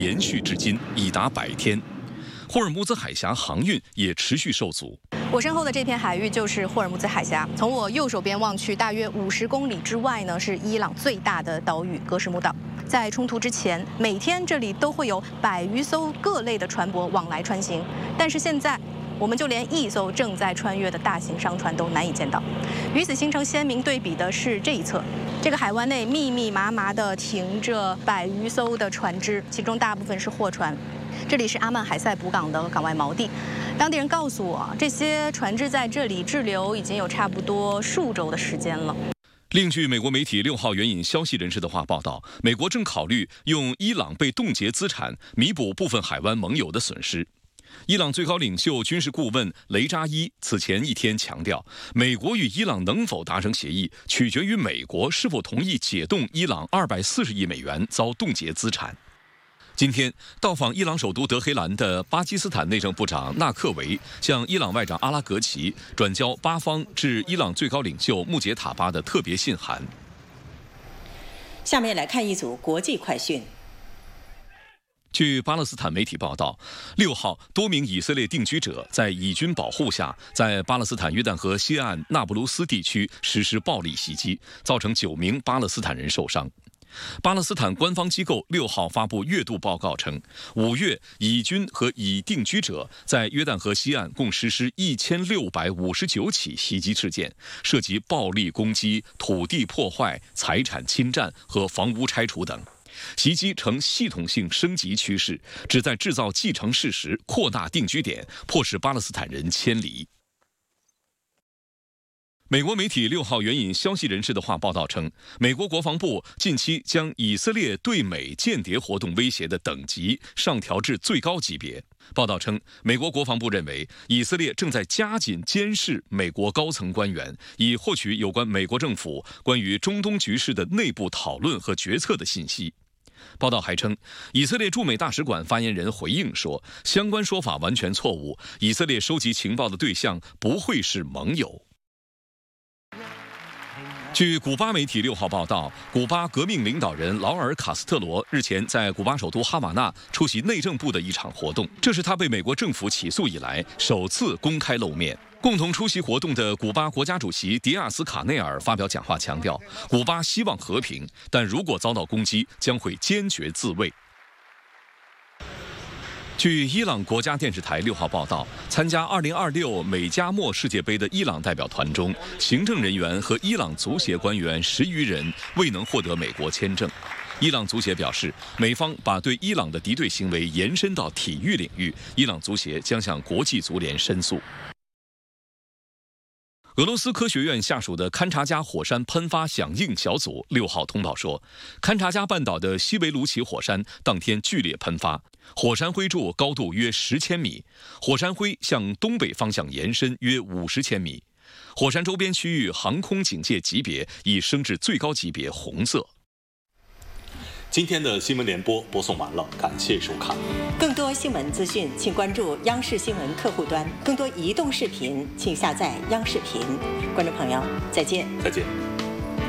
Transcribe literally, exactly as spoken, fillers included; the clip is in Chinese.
延续至今已达百天。霍尔木兹海峡航运也持续受阻。 我身后的这片海域就是霍尔木兹海峡，从我右手边望去，大约五十公里之外呢是伊朗最大的岛屿格什木岛。在冲突之前，每天这里都会有百余艘各类的船舶往来穿行，但是现在，我们就连一艘正在穿越的大型商船都难以见到。与此形成鲜明对比的是这一侧，这个海湾内密密麻麻地停着百余艘的船只，其中大部分是货船。这里是阿曼海塞卜港的港外锚地，当地人告诉我，这些船只在这里滞留已经有差不多数周的时间了。 另据美国媒体六号援引消息人士的话报道，美国正考虑用伊朗被冻结资产弥补部分海湾盟友的损失。伊朗最高领袖军事顾问雷扎伊此前一天强调，美国与伊朗能否达成协议，取决于美国是否同意解冻伊朗二百四十亿美元遭冻结资产。今天到访伊朗首都德黑兰的巴基斯坦内政部长纳克维向伊朗外长阿拉格齐转交巴方致伊朗最高领袖穆杰塔巴的特别信函。 下面来看一组国际快讯。 据巴勒斯坦媒体报道，六号多名以色列定居者在以军保护下，在巴勒斯坦约旦河西岸纳布鲁斯地区实施暴力袭击，造成九名巴勒斯坦人受伤。巴勒斯坦官方机构六号发布月度报告称，五月以军和以定居者在约旦河西岸共实施一千六百五十九起袭击事件，涉及暴力攻击、土地破坏、财产侵占和房屋拆除等。袭击呈系统性升级趋势，旨在制造既成事实，扩大定居点，迫使巴勒斯坦人迁离。美国媒体六号援引消息人士的话报道称，美国国防部近期将以色列对美间谍活动威胁的等级上调至最高级别。报道称，美国国防部认为，以色列正在加紧监视美国高层官员，以获取有关美国政府关于中东局势的内部讨论和决策的信息。报道还称，以色列驻美大使馆发言人回应说，相关说法完全错误，以色列收集情报的对象不会是盟友。据古巴媒体六号报道，古巴革命领导人劳尔·卡斯特罗日前在古巴首都哈瓦那出席内政部的一场活动，这是他被美国政府起诉以来首次公开露面。共同出席活动的古巴国家主席迪亚斯卡内尔发表讲话，强调古巴希望和平，但如果遭到攻击，将会坚决自卫。据伊朗国家电视台六号报道，参加二零二六美加墨世界杯的伊朗代表团中，行政人员和伊朗足协官员十余人未能获得美国签证。伊朗足协表示，美方把对伊朗的敌对行为延伸到体育领域，伊朗足协将向国际足联申诉。俄罗斯科学院下属的勘察加火山喷发响应小组六号通报说，勘察加半岛的西维卢奇火山当天剧烈喷发，火山灰柱高度约十千米，火山灰向东北方向延伸约五十千米，火山周边区域航空警戒级别已升至最高级别红色。 今天的新闻联播播送完了，感谢收看。 更多新闻资讯，请关注央视新闻客户端；更多移动视频，请下载央视频。观众朋友，再见。 再见。